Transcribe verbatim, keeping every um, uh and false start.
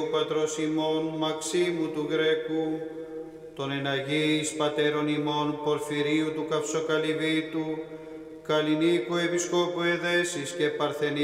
Ο πατρός ημών Μαξίμου του Γκρέκου, των εναγείς πατέρων ημών Πορφυρίου του Καυσοκαλυβίτου, Καλλινίκου Επισκόπου Εδέσης και Παρθενή